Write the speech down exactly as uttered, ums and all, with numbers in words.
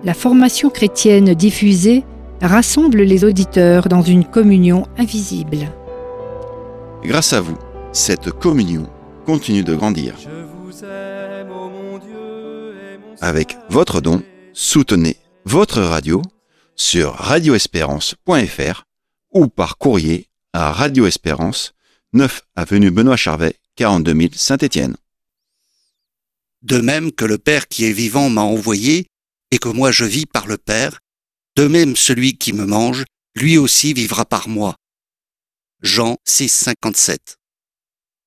La formation chrétienne diffusée rassemble les auditeurs dans une communion invisible. Grâce à vous, cette communion continue de grandir. Avec votre don, soutenez votre radio sur radio espérance point f r ou par courrier à Radio Espérance, neuf avenue Benoît Charvet, quarante-deux mille Saint-Étienne. De même que le Père qui est vivant m'a envoyé, et que moi je vis par le Père, de même celui qui me mange, lui aussi vivra par moi. Jean six, cinquante-sept.